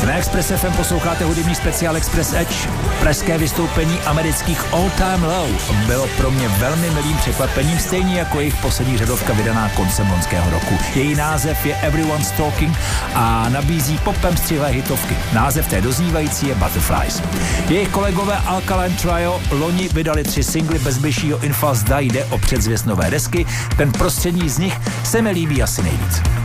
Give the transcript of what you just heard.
Na Express FM posloucháte hudební speciál Express Edge. Pražské vystoupení amerických All Time Low bylo pro mě velmi milým překvapením, stejně jako jejich poslední řadovka vydaná koncem loňského roku. Její název je Everyone's Talking a nabízí popem střihlé hitovky. Název té doznívající je Butterflies. Jejich kolegové Alkaline Trio loni vydali 3 singly bez bližšího infa, zda jde o předzvěst nové desky. Ten prostřední z nich se mi líbí asi nejvíc.